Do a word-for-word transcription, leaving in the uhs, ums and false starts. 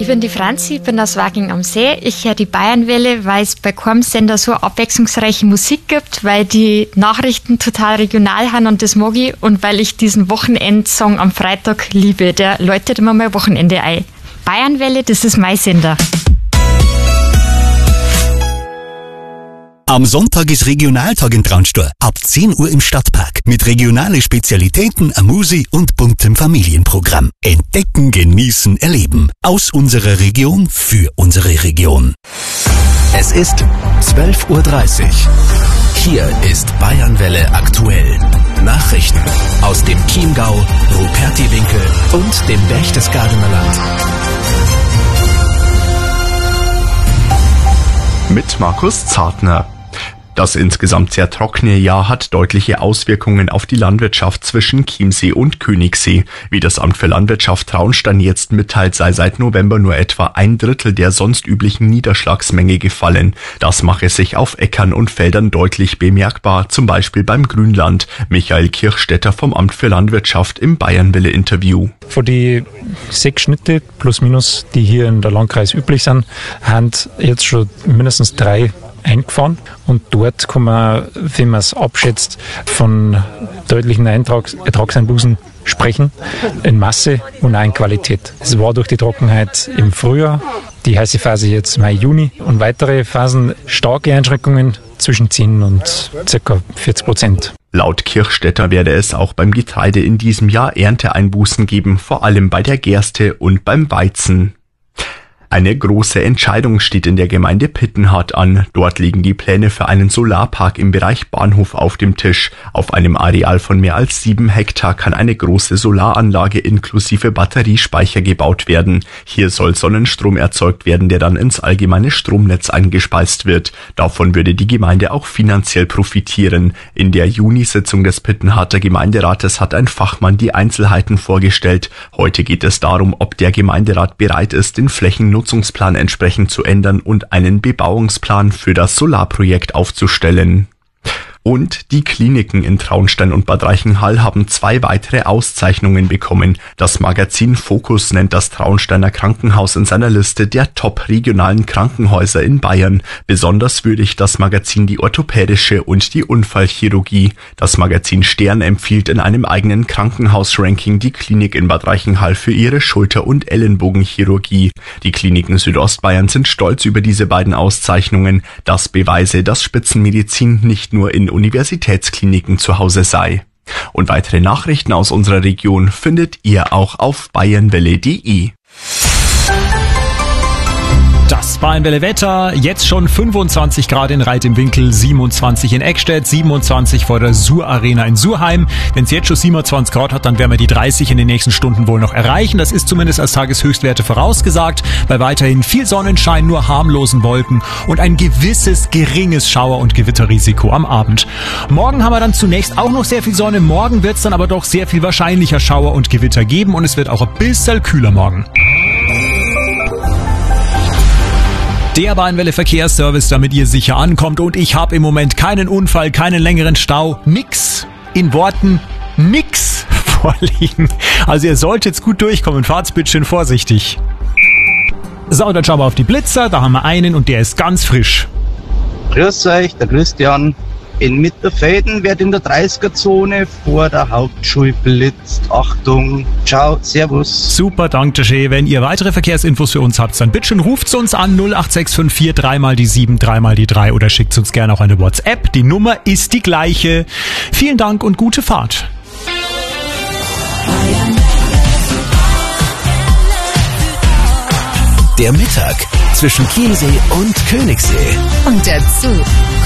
Ich bin die Franzi, bin aus Waging am See. Ich höre die Bayernwelle, weil es bei keinem Sender so abwechslungsreiche Musik gibt, weil die Nachrichten total regional sind und das mag ich und weil ich diesen Wochenendsong am Freitag liebe. Der läutet immer mal Wochenende ein. Bayernwelle, das ist mein Sender. Am Sonntag ist Regionaltag in Traunstein. Ab zehn Uhr im Stadtpark. Mit regionalen Spezialitäten, Amüsi und buntem Familienprogramm. Entdecken, genießen, erleben. Aus unserer Region für unsere Region. Es ist zwölf Uhr dreißig. Hier ist Bayernwelle aktuell. Nachrichten aus dem Chiemgau, Rupertiwinkel und dem Berchtesgadener Land. Mit Markus Zartner. Das insgesamt sehr trockene Jahr hat deutliche Auswirkungen auf die Landwirtschaft zwischen Chiemsee und Königssee. Wie das Amt für Landwirtschaft Traunstein jetzt mitteilt, sei seit November nur etwa ein Drittel der sonst üblichen Niederschlagsmenge gefallen. Das mache sich auf Äckern und Feldern deutlich bemerkbar, zum Beispiel beim Grünland. Michael Kirchstetter vom Amt für Landwirtschaft im Bayernwelle-Interview. Von die sechs Schnitte plus minus, die hier in der Landkreis üblich sind, haben jetzt schon mindestens drei eingefahren und dort kann man, wenn man es abschätzt, von deutlichen Eintrags- Ertragseinbußen sprechen, in Masse und auch in Qualität. Es war durch die Trockenheit im Frühjahr, die heiße Phase jetzt Mai, Juni und weitere Phasen starke Einschränkungen zwischen zehn und ca. vierzig Prozent. Laut Kirchstetter werde es auch beim Getreide in diesem Jahr Ernteeinbußen geben, vor allem bei der Gerste und beim Weizen. Eine große Entscheidung steht in der Gemeinde Pittenhardt an. Dort liegen die Pläne für einen Solarpark im Bereich Bahnhof auf dem Tisch. Auf einem Areal von mehr als sieben Hektar kann eine große Solaranlage inklusive Batteriespeicher gebaut werden. Hier soll Sonnenstrom erzeugt werden, der dann ins allgemeine Stromnetz eingespeist wird. Davon würde die Gemeinde auch finanziell profitieren. In der Junisitzung des Pittenhardter Gemeinderates hat ein Fachmann die Einzelheiten vorgestellt. Heute geht es darum, ob der Gemeinderat bereit ist, den Flächennutzungsplan entsprechend zu ändern und einen Bebauungsplan für das Solarprojekt aufzustellen. Und die Kliniken in Traunstein und Bad Reichenhall haben zwei weitere Auszeichnungen bekommen. Das Magazin Focus nennt das Traunsteiner Krankenhaus in seiner Liste der top-regionalen Krankenhäuser in Bayern. Besonders würdigt das Magazin die orthopädische und die Unfallchirurgie. Das Magazin Stern empfiehlt in einem eigenen Krankenhaus-Ranking die Klinik in Bad Reichenhall für ihre Schulter- und Ellenbogenchirurgie. Die Kliniken Südostbayern sind stolz über diese beiden Auszeichnungen. Das beweise, dass Spitzenmedizin nicht nur in Universitätskliniken zu Hause sei. Und weitere Nachrichten aus unserer Region findet ihr auch auf bayernwelle punkt de. Das Bayernwelle Wetter, jetzt schon fünfundzwanzig Grad in Reit im Winkel, siebenundzwanzig in Eckstedt, siebenundzwanzig vor der Sur Arena in Surheim. Wenn es jetzt schon siebenundzwanzig Grad hat, dann werden wir die dreißig in den nächsten Stunden wohl noch erreichen. Das ist zumindest als Tageshöchstwerte vorausgesagt, bei weiterhin viel Sonnenschein, nur harmlosen Wolken und ein gewisses geringes Schauer- und Gewitterrisiko am Abend. Morgen haben wir dann zunächst auch noch sehr viel Sonne, morgen wird es dann aber doch sehr viel wahrscheinlicher Schauer und Gewitter geben und es wird auch ein bisschen kühler morgen. Der Bayernwelle Verkehrsservice, damit ihr sicher ankommt und ich habe im Moment keinen Unfall, keinen längeren Stau, nix, in Worten nix vorliegen. Also ihr solltet jetzt gut durchkommen, fahrt's bitte schön vorsichtig. So, dann schauen wir auf die Blitzer, da haben wir einen und der ist ganz frisch. Grüß euch, der Christian. In Mitterfelden wird in der dreißiger-Zone vor der Hauptschule blitzt. Achtung, ciao, servus. Super, danke schön. Wenn ihr weitere Verkehrsinfos für uns habt, dann bitte schön ruft uns an null acht sechs fünf vier drei mal die sieben, drei mal die drei oder schickt uns gerne auch eine WhatsApp. Die Nummer ist die gleiche. Vielen Dank und gute Fahrt. Der Mittag zwischen Chiemsee und Königssee. Und dazu